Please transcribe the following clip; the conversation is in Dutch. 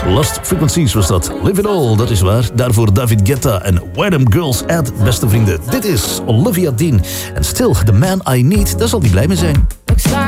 Lost Frequencies was dat. Live It All, dat is waar. Daarvoor David Guetta en Where Them Girls At, beste vrienden. Dit is Olivia Dean. En Still, The Man I Need, daar zal hij blij mee zijn. Looks like